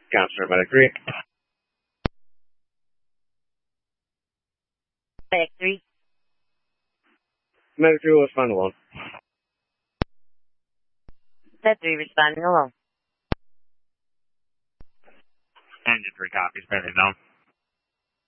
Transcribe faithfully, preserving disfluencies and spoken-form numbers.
Counselor Medic three. Medic three. Medic three will respond alone. Med three responding alone. Engine three copies, better known.